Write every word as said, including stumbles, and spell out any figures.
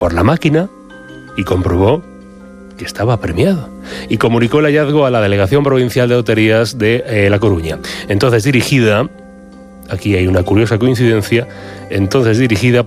por la máquina y comprobó que estaba premiado. Y comunicó el hallazgo a la Delegación Provincial de Loterías de eh, La Coruña. Entonces dirigida, aquí hay una curiosa coincidencia, entonces dirigida